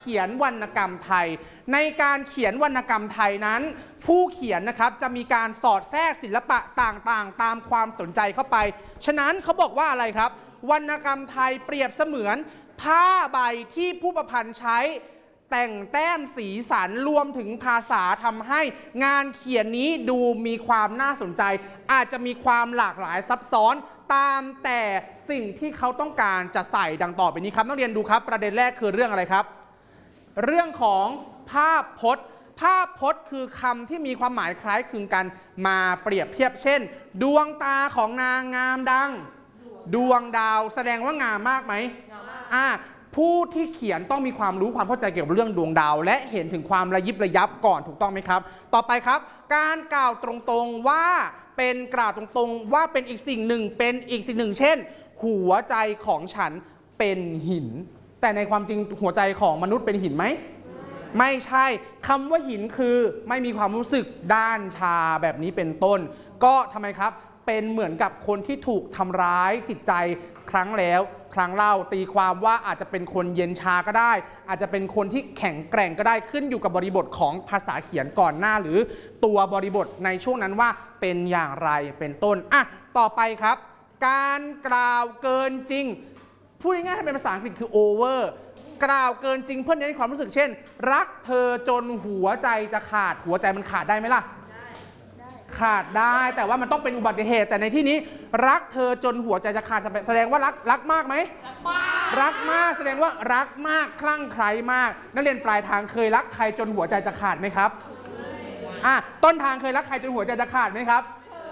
เขียนวรรณกรรมไทยในการเขียนวรรณกรรมไทยนั้นผู้เขียนนะครับจะมีการสอดแทรกศิลปะต่างๆตามความสนใจเข้าไปฉะนั้นเขาบอกว่าอะไรครับวรรณกรรมไทยเปรียบเสมือนผ้าใบที่ผู้ประพันธ์ใช้แต่งแต้มสีสันรวมถึงภาษาทำให้งานเขียนนี้ดูมีความน่าสนใจอาจจะมีความหลากหลายซับซ้อนตามแต่สิ่งที่เขาต้องการจะใส่ดังต่อไปนี้ครับนักเรียนดูครับประเด็นแรกคือเรื่องอะไรครับเรื่องของภาพพจน์ภาพพจน์คือคำที่มีความหมายคล้ายคลึงกันมาเปรียบเทียบเช่นดวงตาของนางงามดังดวงดาวแสดงว่างามมากไหมผู้ที่เขียนต้องมีความรู้ความเข้าใจเกี่ยวกับเรื่องดวงดาวและเห็นถึงความระยิบระยับก่อนถูกต้องไหมครับต่อไปครับการกล่าวตรงๆว่าเป็นกล่าวตรงๆว่าเป็นอีกสิ่งหนึ่งเป็นอีกสิ่งหนึ่งเช่นหัวใจของฉันเป็นหินแต่ในความจริงหัวใจของมนุษย์เป็นหินไหมไม่ใช่คำว่าหินคือไม่มีความรู้สึกด้านชาแบบนี้เป็นต้นก็ทำไมครับเป็นเหมือนกับคนที่ถูกทำร้ายจิตใจครั้งแล้วครั้งเล่าตีความว่าอาจจะเป็นคนเย็นชาก็ได้อาจจะเป็นคนที่แข็งแกร่งก็ได้ขึ้นอยู่กับบริบทของภาษาเขียนก่อนหน้าหรือตัวบริบทในช่วงนั้นว่าเป็นอย่างไรเป็นต้นต่อไปครับการกล่าวเกินจริงพูดง่ายๆให้เป็นภาษาอังกฤษคือ over กล่าวเกินจริงเพื่อเน้นความรู้สึกเช่นรักเธอจนหัวใจจะขาดหัวใจมันขาดได้ไหมล่ะขาดได้แต่ว่ามันต้องเป็นอุบัติเหตุแต่ในที่นี้รักเธอจนหัวใจจะขาดแสดงว่ารักมากไหมรักมากแสดงว่ารักมากคลั่งไคล้มากนักเรียนปลายทางเคยรักใครจนหัวใจจะขาดไหมครับต้นทางเคยรักใครจนหัวใจจะขาดไหมครับ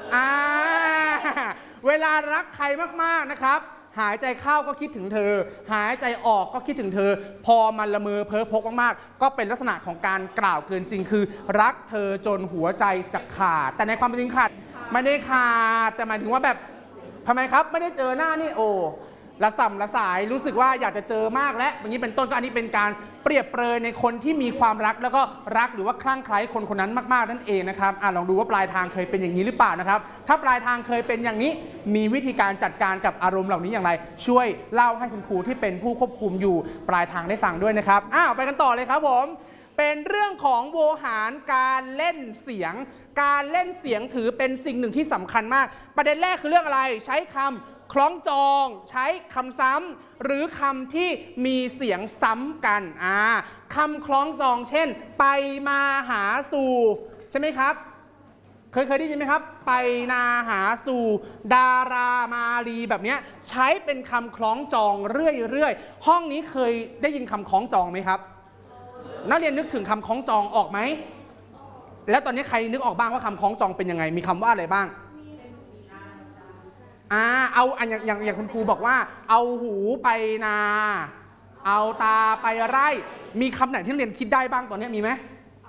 เวลารักใครมากๆนะครับหายใจเข้าก็คิดถึงเธอหายใจออกก็คิดถึงเธอพอมันละเมอเพ้อพกมากๆก็เป็นลักษณะของการกล่าวเกินจริงคือรักเธอจนหัวใจจะขาดแต่ในความเป็นจริงขาดไม่ได้ขาดแต่หมายถึงว่าแบบทำไมครับไม่ได้เจอหน้านี่โอ้ละส่ำละสายรู้สึกว่าอยากจะเจอมากและอย่างนี้เป็นต้นก็อันนี้เป็นการเปรียบเปรยในคนที่มีความรักแล้วก็รักหรือว่าคลั่งไคล้คนคนนั้นมากๆนั่นเองนะครับลองดูว่าปลายทางเคยเป็นอย่างนี้หรือเปล่านะครับถ้าปลายทางเคยเป็นอย่างนี้มีวิธีการจัดการกับอารมณ์เหล่านี้อย่างไรช่วยเล่าให้คุณครูที่เป็นผู้ควบคุมอยู่ปลายทางได้ฟังด้วยนะครับไปกันต่อเลยครับผมเป็นเรื่องของโวหารการเล่นเสียงการเล่นเสียงถือเป็นสิ่งหนึ่งที่สำคัญมากประเด็นแรกคือเรื่องอะไรใช้คำคล้องจองใช้คำซ้ำหรือคำที่มีเสียงซ้ำกันคำคล้องจองเช่นไปมาหาสู่ใช่ไหมครับเคยได้ยินไหมครับไปนาหาสู่ดารามาลีแบบนี้ใช้เป็นคำคล้องจองเรื่อยๆห้องนี้เคยได้ยินคำคล้องจองไหมครับนักเรียนนึกถึงคำคล้องจองออกไหมแล้วตอนนี้ใครนึกออกบ้างว่าคำคล้องจองเป็นยังไงมีคำว่าอะไรบ้างเอาอย่างคุณครูบอกว่าเอาหูไปนาเอาตาไปไร่มีคำไหนที่เรียนคิดได้บ้างตอนนี้มีไหม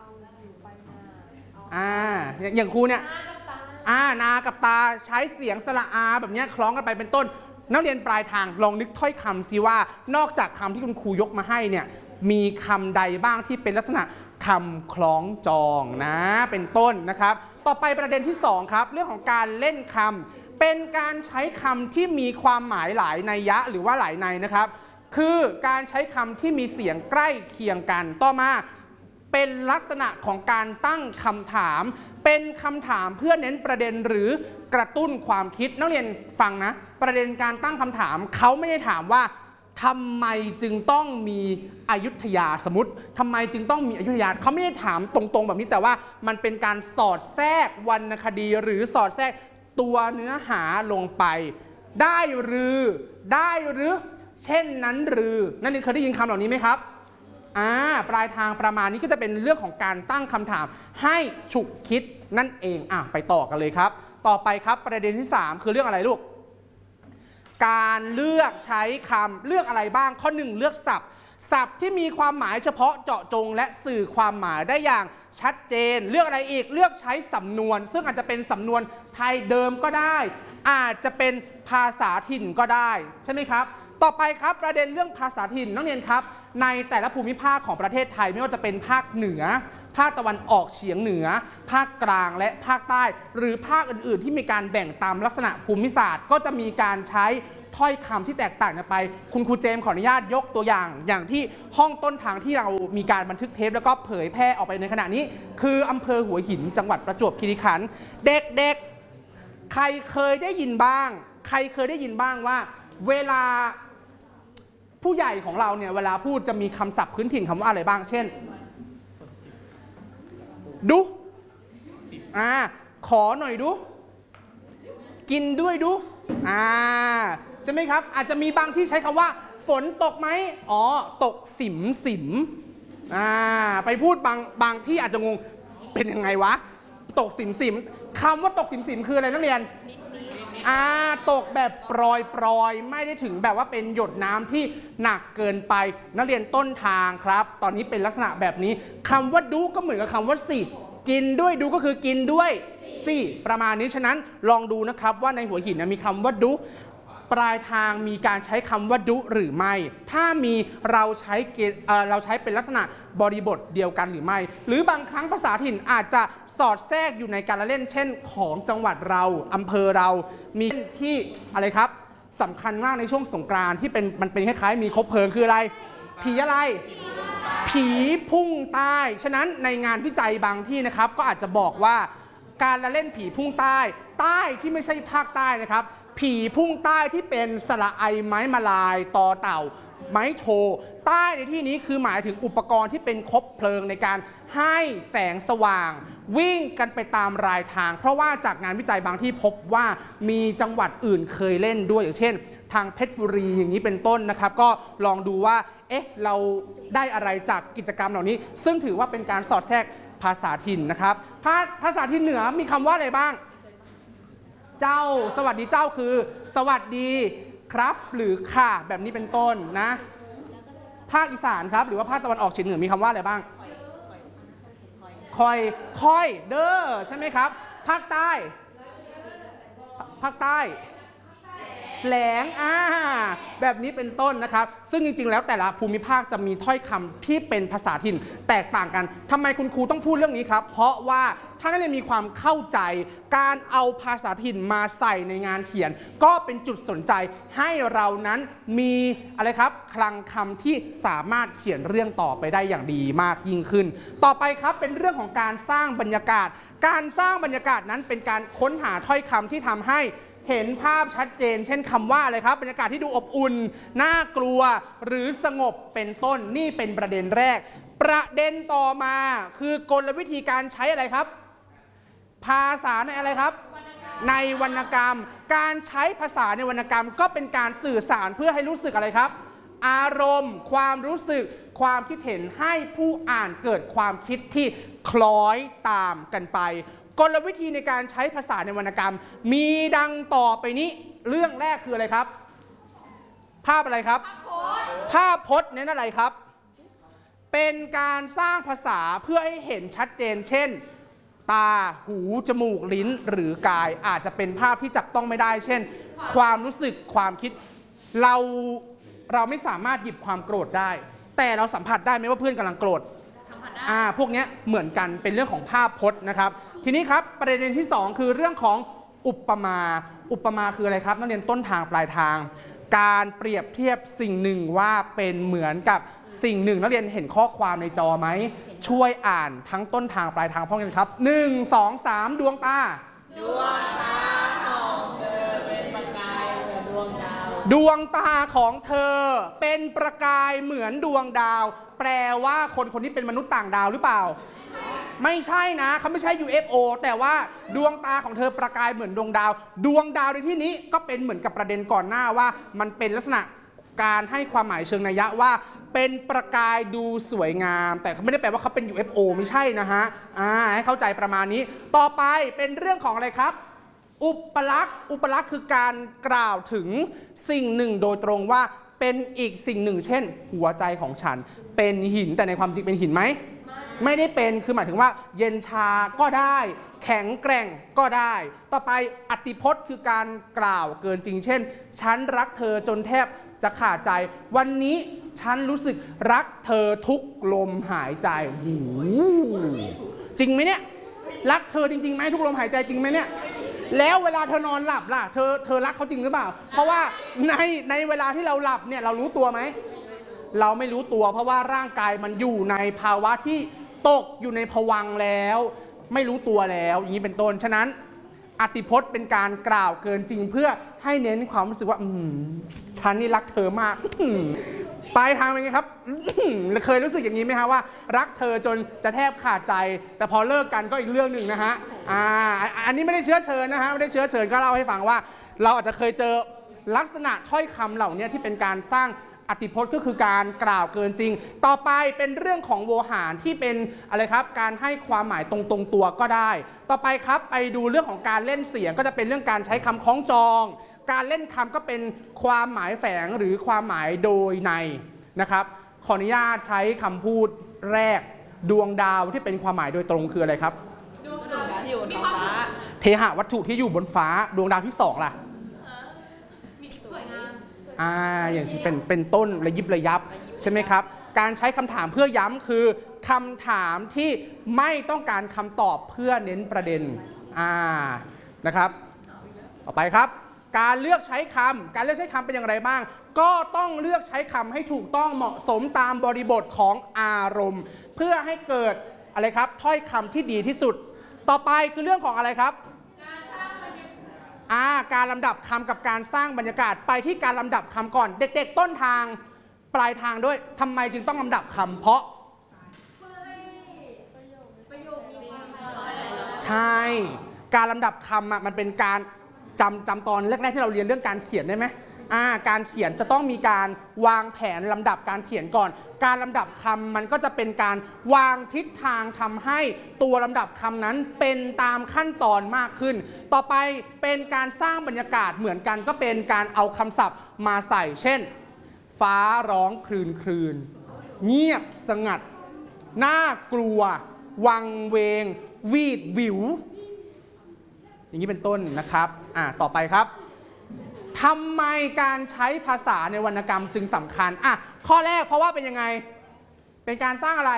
อย่างครูเนี่ยนากับตาใช้เสียงสระอาแบบนี้คล้องกันไปเป็นต้นนักเรียนปลายทางลองนึกถ้อยคำสิว่านอกจากคำที่คุณครูยกมาให้เนี่ยมีคำใดบ้างที่เป็นลักษณะคำคล้องจองนะเป็นต้นนะครับต่อไปประเด็นที่2ครับเรื่องของการเล่นคำเป็นการใช้คำที่มีความหมายหลายนัยยะหรือว่าหลายในนะครับคือการใช้คำที่มีเสียงใกล้เคียงกันต่อมาเป็นลักษณะของการตั้งคำถามเป็นคำถามเพื่อเน้นประเด็นหรือกระตุ้นความคิดนักเรียนฟังนะประเด็นการตั้งคำถามเขาไม่ได้ถามว่าทำไมจึงต้องมีอยุธยาสมมติทำไมจึงต้องมีอยุธยาเขาไม่ได้ถามตรงๆแบบนี้แต่ว่ามันเป็นการสอดแทรกวรรณคดีหรือสอดแทรกตัวเนื้อหาลงไปได้หรือเช่นนั้นหรือนั่นเคยได้ยินคำเหล่านี้ไหมครับปลายทางประมาณนี้ก็จะเป็นเรื่องของการตั้งคำถามให้ฉุกคิดนั่นเองไปต่อกันเลยครับต่อไปครับประเด็นที่3คือเรื่องอะไรลูกการเลือกใช้คำเลือกอะไรบ้างข้อ1เลือกศัพท์ที่มีความหมายเฉพาะเจาะจงและสื่อความหมายได้อย่างชัดเจนเลือกอะไรอีกเลือกใช้สำนวนซึ่งอาจจะเป็นสำนวนไทยเดิมก็ได้อาจจะเป็นภาษาถิ่นก็ได้ใช่ไหมครับต่อไปครับประเด็นเรื่องภาษาถิ่นนักเรียนครับในแต่ละภูมิภาคของประเทศไทยไม่ว่าจะเป็นภาคเหนือภาคตะวันออกเฉียงเหนือภาคกลางและภาคใต้หรือภาคอื่นๆที่มีการแบ่งตามลักษณะภูมิศาสตร์ก็จะมีการใช้ถ้อยคำที่แตกต่างกันไปคุณครูเจมส์ขออนุญาตยกตัวอย่างที่ห้องต้นทางที่เรามีการบันทึกเทปแล้วก็เผยแพร่ออกไปในขณะนี้คืออำเภอหัวหินจังหวัดประจวบคีรีขันธ์เด็กๆใครเคยได้ยินบ้างว่าเวลาผู้ใหญ่ของเราเนี่ยเวลาพูดจะมีคำศัพท์พื้นถิ่นคำว่าอะไรบ้างเช่นดูขอหน่อยดูกินด้วยดูใช่ไหมครับอาจจะมีบางที่ใช้คำว่าฝนตกไหมตกสิมไปพูดบางที่อาจจะงงเป็นยังไงวะตกสิมคำว่าตกสิมคืออะไรนักเรียนตกแบบปรอยไม่ได้ถึงแบบว่าเป็นหยดน้ำที่หนักเกินไปนักเรียนต้นทางครับตอนนี้เป็นลักษณะแบบนี้คำว่าดูก็เหมือนกับคำว่าสิกินด้วยดูก็คือกินด้วยสิประมาณนี้ฉะนั้นลองดูนะครับว่าในหัวหินมีคำว่าดูปลายทางมีการใช้คำว่าดุหรือไม่ถ้ามีเราใช้เป็นลักษณะบริบทเดียวกันหรือไม่หรือบางครั้งภาษาถิ่นอาจจะสอดแทรกอยู่ในการละเล่นเช่นของจังหวัดเราอำเภอเรามีที่อะไรครับสำคัญมากในช่วงสงกรานต์ที่มันเป็นคล้ายๆมีคบเพลิงคืออะไรผีอะไรผีพุ่งใต้ฉะนั้นในงานวิจัยบางที่นะครับก็อาจจะบอกว่าการละเล่นผีพุ่งใต้ที่ไม่ใช่ภาคใต้นะครับผีพุ่งใต้ที่เป็นสระไอไม้มาลายต่อเต่าไม้โทใต้ในที่นี้คือหมายถึงอุปกรณ์ที่เป็นคบเพลิงในการให้แสงสว่างวิ่งกันไปตามรายทางเพราะว่าจากงานวิจัยบางที่พบว่ามีจังหวัดอื่นเคยเล่นด้วยอย่างเช่นทางเพชรบุรีอย่างนี้เป็นต้นนะครับก็ลองดูว่าเราได้อะไรจากกิจกรรมเหล่านี้ซึ่งถือว่าเป็นการสอดแทรกภาษาถิ่นนะครับภาษาถิ่นเหนือมีคำว่าอะไรบ้างเจ้าสวัสดีเจ้าคือสวัสดีครับหรือค่ะแบบนี้เป็นต้นนะภาคอีสานครับหรือว่าภาคตะวันออกเฉียงเหนือมีคำว่าอะไรบ้างค่อยเด้อใช่ไหมครับภาคใต้แหลงแบบนี้เป็นต้นนะครับซึ่งจริงๆแล้วแต่ละภูมิภาคจะมีถ้อยคำที่เป็นภาษาถิ่นแตกต่างกันทำไมคุณครูต้องพูดเรื่องนี้ครับเพราะว่าถ้านักเรียนมีความเข้าใจการเอาภาษาถิ่นมาใส่ในงานเขียนก็เป็นจุดสนใจให้เรานั้นมีอะไรครับคลังคำที่สามารถเขียนเรื่องต่อไปได้อย่างดีมากยิ่งขึ้นต่อไปครับเป็นเรื่องของการสร้างบรรยากาศการสร้างบรรยากาศนั้นเป็นการค้นหาถ้อยคำที่ทำให้เห็นภาพชัดเจนเช่นคำว่าอะไรครับบรรยากาศที่ดูอบอุ่นน่ากลัวหรือสงบเป็นต้นนี่เป็นประเด็นแรกประเด็นต่อมาคือกลวิธีการใช้อะไรครับภาษาในอะไรครับในวรรณกรรมการใช้ภาษาในวรรณกรรมก็เป็นการสื่อสารเพื่อให้รู้สึกอะไรครับอารมณ์ความรู้สึกความคิดเห็นให้ผู้อ่านเกิดความคิดที่คล้อยตามกันไปกลวิธีในการใช้ภาษาในวรรณกรรมมีดังต่อไปนี้เรื่องแรกคืออะไรครับภาพอะไรครับภาพพจน์เน้นอะไรครับเป็นการสร้างภาษาเพื่อให้เห็นชัดเจนเช่นตาหูจมูกลิ้นหรือกายอาจจะเป็นภาพที่จับต้องไม่ได้เช่นความรู้สึกความคิดเราไม่สามารถหยิบความโกรธได้แต่เราสัมผัสได้ไหมว่าเพื่อนกำลังโกรธพวกนี้เหมือนกันเป็นเรื่องของภาพพจน์นะครับทีนี้ครับประเด็นที่2คือเรื่องของอุปมาคืออะไรครับนักเรียนต้นทางปลายทางการเปรียบเทียบสิ่งหนึ่งว่าเป็นเหมือนกับสิ่งหนึ่งนักเรียนเห็นข้อความในจอไหมช่วยอ่านทั้งต้นทางปลายทางพร้อมกันครับ1 2 3ดวงตาของเธอเป็นประกายเหมือนดวงดาวดวงตาของเธอเป็นประกายเหมือนดวงดาวแปลว่าคนนี้เป็นมนุษย์ต่างดาวหรือเปล่าไม่ใช่นะเขาไม่ใช่ UFO แต่ว่าดวงตาของเธอประกายเหมือนดวงดาวในที่นี้ก็เป็นเหมือนกับประเด็นก่อนหน้าว่ามันเป็นลักษณะการให้ความหมายเชิงนัยยะว่าเป็นประกายดูสวยงามแต่ไม่ได้แปลว่าเขาเป็น UFO ไม่ใช่นะฮะให้เข้าใจประมาณนี้ต่อไปเป็นเรื่องของอะไรครับอุปลักษณ์คือการกล่าวถึงสิ่งหนึ่งโดยตรงว่าเป็นอีกสิ่งหนึ่งเช่นหัวใจของฉันเป็นหินแต่ในความจริงเป็นหินไหมไม่ได้เป็นคือหมายถึงว่าเย็นชาก็ได้แข็งแกร่งก็ได้ต่อไปอติพจน์คือการกล่าวเกินจริงเช่นฉันรักเธอจนแทบจะขาดใจวันนี้ฉันรู้สึกรักเธอทุกลมหายใจจริงไหมเนี่ยรักเธอจริงๆไหมทุกลมหายใจจริงไหมเนี่ยแล้วเวลาเธอนอนหลับล่ะเธอรักเขาจริงหรือเปล่าเพราะว่าในเวลาที่เราหลับเนี่ยเรารู้ตัวไหมเราไม่รู้ตัวเพราะว่าร่างกายมันอยู่ในภาวะที่ตกอยู่ในภวังค์แล้วไม่รู้ตัวแล้วอย่างนี้เป็นต้นฉะนั้นอติพจน์เป็นการกล่าวเกินจริงเพื่อให้เน้นความรู้สึกว่าฉันนี่รักเธอมากปลายทางเป็นไงครับเคยรู้สึกอย่างนี้ไหมฮะว่ารักเธอจนจะแทบขาดใจแต่พอเลิกกันก็อีกเรื่องหนึ่งนะฮะอันนี้ไม่ได้เชื้อเชิญนะฮะไม่ได้เชื้อเชิญก็เล่าให้ฟังว่าเราอาจจะเคยเจอลักษณะถ้อยคำเหล่านี้ที่เป็นการสร้างอติพจน์ก็คือการกล่าวเกินจริงต่อไปเป็นเรื่องของโวหารที่เป็นอะไรครับการให้ความหมายตรงตัวก็ได้ต่อไปครับไปดูเรื่องของการเล่นเสียงก็จะเป็นเรื่องการใช้คำคล้องจองการเล่นคำก็เป็นความหมายแฝงหรือความหมายโดยในนะครับขออนุญาตใช้คำพูดแรกดวงดาวที่เป็นความหมายโดยตรงคืออะไรครับดวงดาวที่อยู่บนท้องฟ้าเทหะวัตถุที่อยู่บนฟ้าดวงดาวที่สองล่ะสวยงามอย่างที่เป็นต้นระยิบระยับใช่ไหมครับการใช้คำถามเพื่อย้ำคือคำถามที่ไม่ต้องการคำตอบเพื่อเน้นประเด็นนะครับต่อไปครับการเลือกใช้คำเป็นอย่างไรบ้างก็ต้องเลือกใช้คำให้ถูกต้องเหมาะสมตามบริบทของอารมณ์เพื่อให้เกิดอะไรครับถ้อยคำที่ดีที่สุดต่อไปคือเรื่องของอะไรครับการลำดับคำกับการสร้างบรรยากาศไปที่การลำดับคำก่อนเด็กๆต้นทางปลายทางด้วยทำไมจึงต้องลำดับคำเพราะใช่การลำดับคำมันเป็นการจำตอนแรกๆที่เราเรียนเรื่องการเขียนได้ไหมการเขียนจะต้องมีการวางแผนลำดับการเขียนก่อนการลำดับคำมันก็จะเป็นการวางทิศทางทำให้ตัวลำดับคำนั้นเป็นตามขั้นตอนมากขึ้นต่อไปเป็นการสร้างบรรยากาศเหมือนกันก็เป็นการเอาคำศัพท์มาใส่เช่นฟ้าร้องคลื่นเงียบสงัดน่ากลัววังเวงวีดวิวอย่างนี้เป็นต้นนะครับต่อไปครับทำไมการใช้ภาษาในวรรณกรรมจึงสำคัญข้อแรกเพราะว่าเป็นยังไงเป็นการสร้างอะไร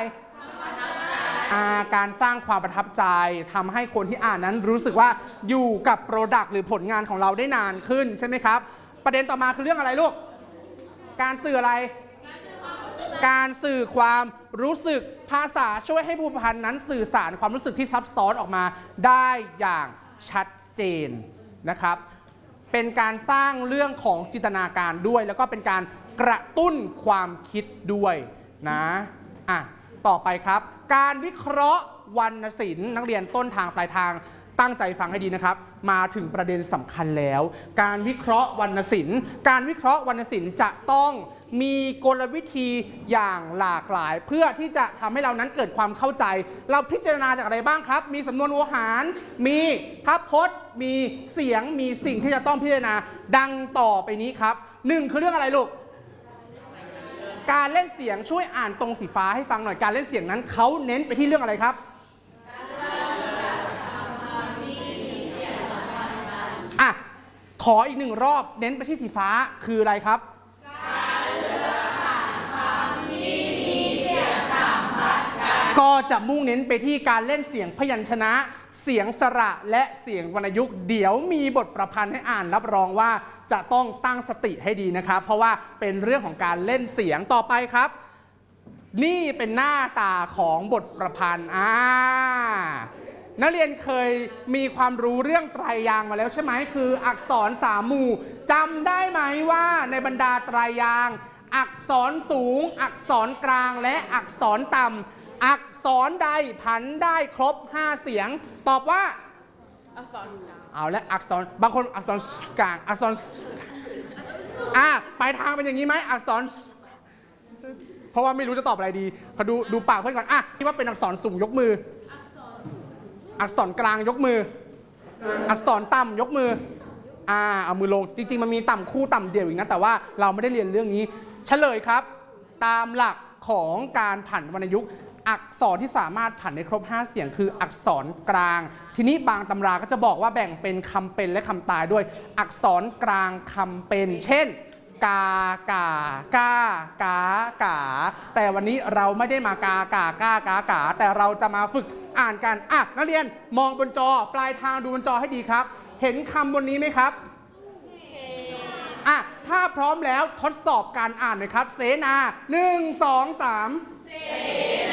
การสร้างความประทับใจทำให้คนที่อ่านนั้นรู้สึกว่าอยู่กับโปรดักต์หรือผลงานของเราได้นานขึ้นใช่ไหมครับประเด็นต่อมาคือเรื่องอะไรลูกการสื่ออะไรการสื่อความรู้สึกภาษาช่วยให้ผู้พันนั้นสื่อสารความรู้สึกที่ซับซ้อนออกมาได้อย่างชัดเจนนะครับเป็นการสร้างเรื่องของจินตนาการด้วยแล้วก็เป็นการกระตุ้นความคิดด้วยนะต่อไปครับการวิเคราะห์วรรณศิลป์นักเรียนต้นทางปลายทางตั้งใจฟังให้ดีนะครับมาถึงประเด็นสำคัญแล้วการวิเคราะห์วรรณศิลป์จะต้องมีกลวิธีอย่างหลากหลายเพื่อที่จะทำให้เรานั้นเกิดความเข้าใจเราพิจารณาจากอะไรบ้างครับมีสำนวนโวหารมีพพจน์มีเสียงมีสิ่งที่จะต้องพิจารณาดังต่อไปนี้ครับ1คือเรื่องอะไรลูกการเล่นเสียงช่วยอ่านตรงสีฟ้าให้ฟังหน่อยการเล่นเสียงนั้นเขาเน้นไปที่เรื่องอะไรครับขออีก1รอบเน้นไปที่สีฟ้าคืออะไรครับก็จะมุ่งเน้นไปที่การเล่นเสียงพยัญชนะเสียงสระและเสียงวรรณยุกต์เดี๋ยวมีบทประพันธ์ให้อ่านรับรองว่าจะต้องตั้งสติให้ดีนะครับเพราะว่าเป็นเรื่องของการเล่นเสียงต่อไปครับนี่เป็นหน้าตาของบทประพันธ์นักเรียนเคยมีความรู้เรื่องไตรยางค์มาแล้วใช่ไหมคืออักษร3 หมู่จำได้ไหมว่าในบรรดาไตรยางค์อักษรสูงอักษรกลางและอักษรต่ำอักษรใดผันได้ครบ5 เสียงตอบว่าอักษรกลางเอาและอักษรบางคนอักษรกลางอักษรปลายทางเป็นอย่างนี้ไหมอักษรเพราะว่าไม่รู้จะตอบอะไรดีเขาดูปากเพื่อนก่อนคิดว่าเป็นอักษรสูงยกมืออักษรกลางยกมืออักษรต่ำยกมือเอามือลงจริงๆมันมีต่ำคู่ต่ำเดี่ยวอีกนะแต่ว่าเราไม่ได้เรียนเรื่องนี้เฉลยครับตามหลักของการผันวรรณยุกต์อักษรที่สามารถผันได้ครบ5 เสียงคืออักษรกลางทีนี้บางตำราก็จะบอกว่าแบ่งเป็นคำเป็นและคำตายด้วยอักษรกลางคำเป็นเช่นกากากากาแต่วันนี้เราไม่ได้มากากากาแต่เราจะมาฝึกอ่านกันนักเรียนมองบนจอปลายทางดูบนจอให้ดีครับเห็นคำบนนี้ไหมครับอ่ะถ้าพร้อมแล้วทดสอบการอ่านหน่อยครับเสนา1 2 3เส